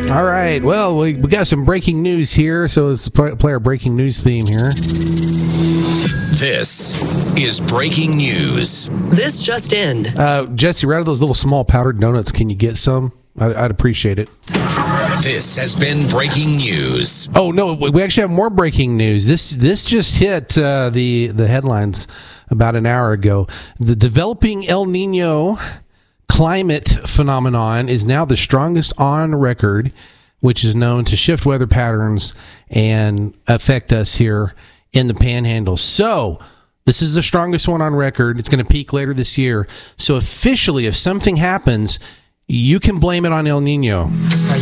All right. Well, we got some breaking news here, so let's play our breaking news theme here. This is breaking news. This just in. Jesse, right out of those little small powdered donuts, can you get some? I'd appreciate it. This has been breaking news. Oh, no, we actually have more breaking news. This just hit the headlines about an hour ago. The developing El Nino climate phenomenon is now the strongest on record, which is known to shift weather patterns and affect us here in the Panhandle. So this is the strongest one on record. It's going to peak later this year. So officially, if something happens, you can blame it on El Nino.